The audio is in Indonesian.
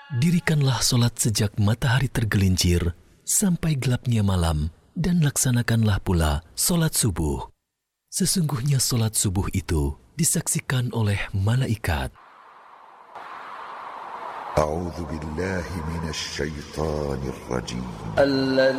Dirikanlah solat sejak matahari tergelincir sampai gelapnya malam, dan laksanakanlah pula solat subuh. Sesungguhnya solat subuh itu disaksikan oleh malaikat. A'udzu billahi minasy syaithanir rajim.